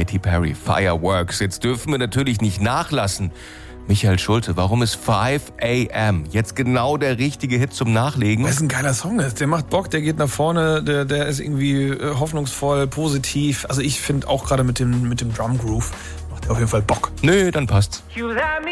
Katy Perry, Fireworks. Jetzt dürfen wir natürlich nicht nachlassen. Michael Schulte, warum ist 5 a.m. jetzt genau der richtige Hit zum Nachlegen? Weil es ein geiler Song ist. Der macht Bock, der geht nach vorne, der ist irgendwie hoffnungsvoll, positiv. Also ich finde auch gerade mit dem Drum Groove macht er auf jeden Fall Bock. Nö, dann passt's.